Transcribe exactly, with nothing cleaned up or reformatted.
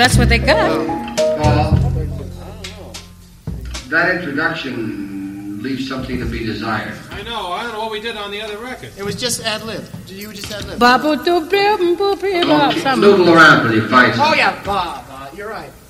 that's what they got. Paul, that introduction leaves something to be desired. I know. I don't know what we did on the other record. It was just ad-lib. You just ad-lib. Babu do bim boo bim. Don't keep noodle around till you find Oh, something. yeah, Bob. Uh, you're right.